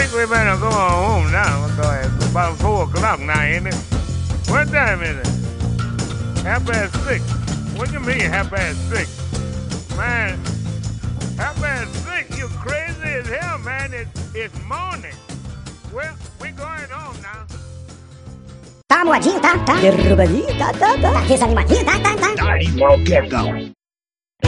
think we better go on home now. It's about 4 o'clock now, ain't it? What time is it? 6:30. What do you mean 6:30? Man, 6:30, you crazy as hell, man. It's morning. Well, we going home now. Tá moadinho, tá? Derrubadinho, tá? Tá desanimadinho, tá? Tá animal quietão.